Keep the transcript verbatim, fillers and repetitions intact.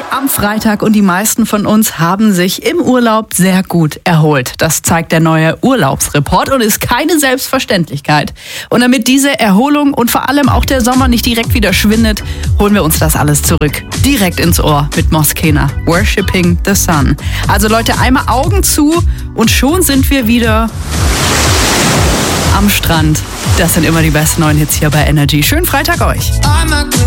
am Freitag und die meisten von uns haben sich im Urlaub sehr gut erholt. Das zeigt der neue Urlaubsreport und ist keine Selbstverständlichkeit. Und damit diese Erholung und vor allem auch der Sommer nicht direkt wieder schwindet, holen wir uns das alles zurück. Direkt ins Ohr mit Moskena. Worshipping the Sun. Also Leute, einmal Augen zu und schon sind wir wieder am Strand. Das sind immer die besten neuen Hits hier bei Energy. Schönen Freitag euch.